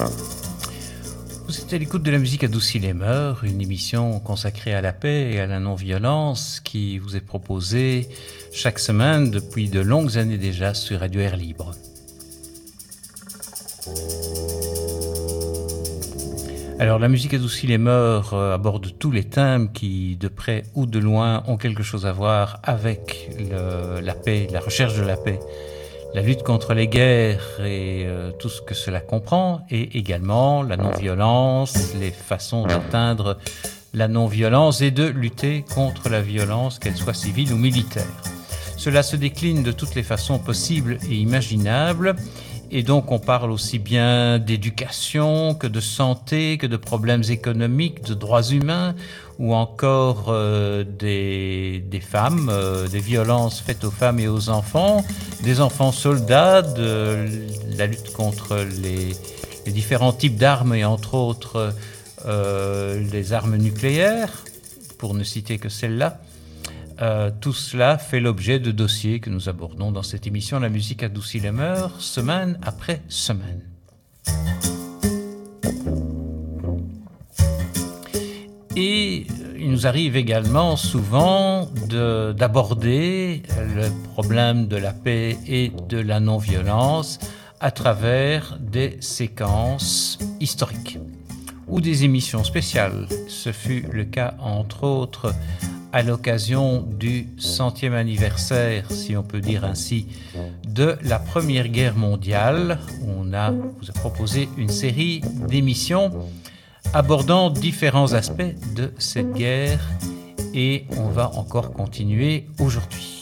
Vous êtes à l'écoute de la musique adoucit les mœurs, une émission consacrée à la paix et à la non-violence qui vous est proposée chaque semaine depuis de longues années déjà sur Radio Air Libre. Alors la musique adoucit les mœurs aborde tous les thèmes qui, de près ou de loin, ont quelque chose à voir avec la paix, la recherche de la paix, la lutte contre les guerres et tout ce que cela comprend, et également la non-violence, les façons d'atteindre la non-violence et de lutter contre la violence, qu'elle soit civile ou militaire. Cela se décline de toutes les façons possibles et imaginables, et donc on parle aussi bien d'éducation que de santé, que de problèmes économiques, de droits humains, ou encore des femmes, des violences faites aux femmes et aux enfants, des enfants soldats, de la lutte contre les différents types d'armes et entre autres les armes nucléaires, pour ne citer que celles-là. Tout cela fait l'objet de dossiers que nous abordons dans cette émission La musique adoucit les mœurs, semaine après semaine. Et il nous arrive également souvent d'aborder le problème de la paix et de la non-violence à travers des séquences historiques ou des émissions spéciales. Ce fut le cas entre autres à l'occasion du 100e anniversaire, si on peut dire ainsi, de la Première Guerre mondiale. On vous a proposé une série d'émissions abordant différents aspects de cette guerre et on va encore continuer aujourd'hui.